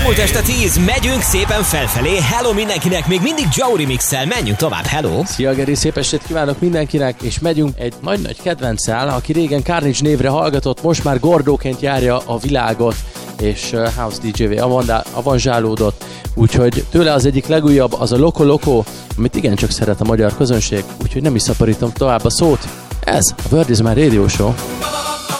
Elmúlt este 10, megyünk szépen felfelé. Hello mindenkinek, még mindig Joe Remix-szel, menjünk tovább, hello! Szia Geri, szép estét kívánok mindenkinek, és megyünk egy nagy kedvenccel, aki régen Carnage névre hallgatott, most már Gordóként járja a világot, és House DJ-vé avanzsálódott, úgyhogy tőle az egyik legújabb, az a Loco Loco, amit igencsak szeret a magyar közönség, úgyhogy nem is szaporítom tovább a szót. Ez a Word is My Radio Show.